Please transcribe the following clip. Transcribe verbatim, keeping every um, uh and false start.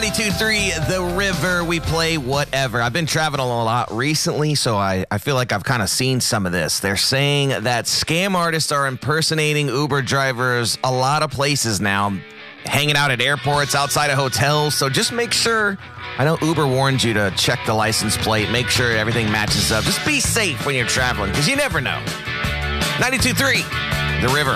ninety-two point three The River. We play whatever. I've been traveling a lot recently, so I, I feel like I've kind of seen some of this. They're saying that scam artists are impersonating Uber drivers a lot of places now, hanging out at airports, outside of hotels. So just make sure, I know Uber warned you to check the license plate, make sure everything matches up. Just be safe when you're traveling, because you never know. ninety-two point three The River.